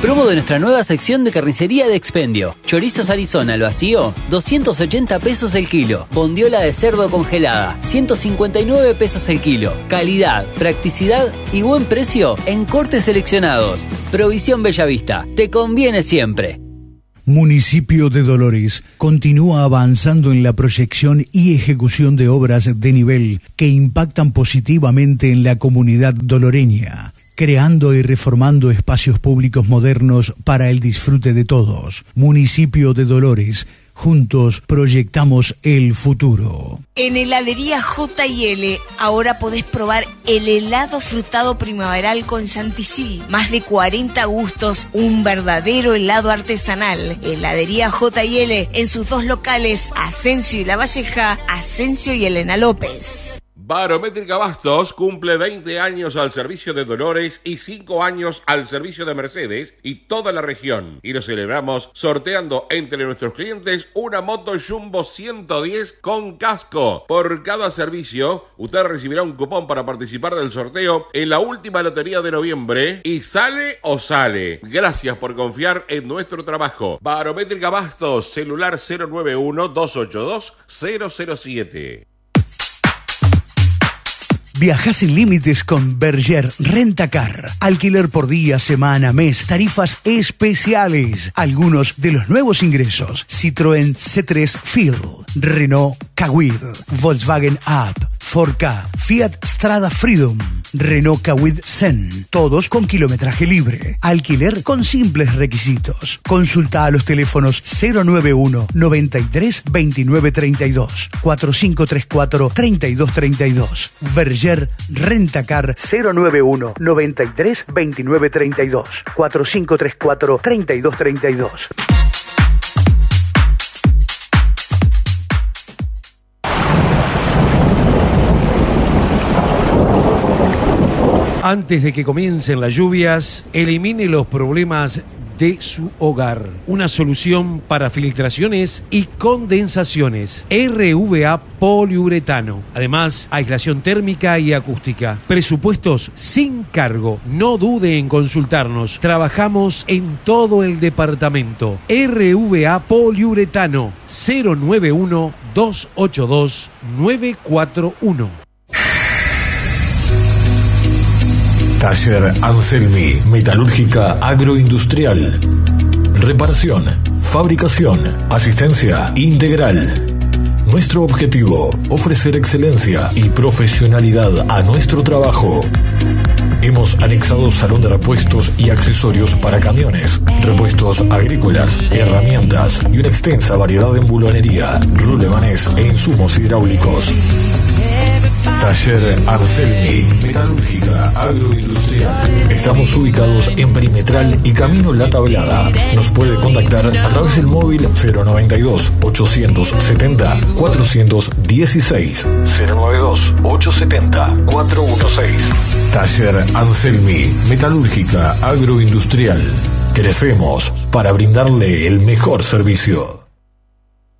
Promo de nuestra nueva sección de carnicería de Expendio. Chorizos Arizona al vacío, 280 pesos el kilo. Bondiola de cerdo congelada, 159 pesos el kilo. Calidad, practicidad y buen precio en cortes seleccionados. Provisión Bellavista, te conviene siempre. Municipio de Dolores continúa avanzando en la proyección y ejecución de obras de nivel que impactan positivamente en la comunidad doloreña, creando y reformando espacios públicos modernos para el disfrute de todos. Municipio de Dolores, juntos proyectamos el futuro. En heladería J&L ahora podés probar el helado frutado primaveral con chantilly. Más de 40 gustos, un verdadero helado artesanal. Heladería J&L en sus dos locales, Asensio y La Valleja, Asensio y Elena López. Barométrica Bastos cumple 20 años al servicio de Dolores y 5 años al servicio de Mercedes y toda la región. Y lo celebramos sorteando entre nuestros clientes una moto Jumbo 110 con casco. Por cada servicio, usted recibirá un cupón para participar del sorteo en la última lotería de noviembre. Y sale o sale. Gracias por confiar en nuestro trabajo. Barométrica Bastos, celular 091-282-007. Viaja sin límites con Berger Rentacar. Alquiler por día, semana, mes, tarifas especiales. Algunos de los nuevos ingresos: Citroën C3 Field, Renault Kwid, Volkswagen Up, 4K, Fiat Strada Freedom, Renault Kwid Zen, todos con kilometraje libre. Alquiler con simples requisitos. Consulta a los teléfonos 091 93 29 32 4534 32 32. Berger Rentacar 091 93 29 32 4534 32 32. Antes de que comiencen las lluvias, elimine los problemas de su hogar. Una solución para filtraciones y condensaciones. RVA poliuretano. Además, aislación térmica y acústica. Presupuestos sin cargo. No dude en consultarnos. Trabajamos en todo el departamento. RVA poliuretano 091 282 941. Taller Anselmi, metalúrgica agroindustrial. Reparación, fabricación, asistencia integral. Nuestro objetivo, ofrecer excelencia y profesionalidad a nuestro trabajo. Hemos anexado salón de repuestos y accesorios para camiones, repuestos agrícolas, herramientas y una extensa variedad de embulonería, rulemanes e insumos hidráulicos. Taller Anselmi, metalúrgica agroindustrial. Estamos ubicados en Perimetral y Camino La Tablada. Nos puede contactar a través del móvil 092 870 416 092 870 416. Taller Anselmi, metalúrgica agroindustrial. Crecemos para brindarle el mejor servicio.